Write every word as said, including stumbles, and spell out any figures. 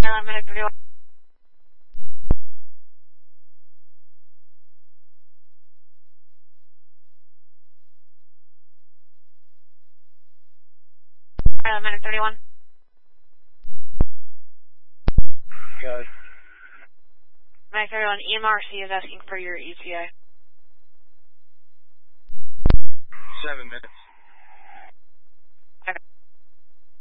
minute thirty-one. Uh, minute thirty-one. Go. Minute thirty-one, E M R C is asking for your E T A. Seven minutes.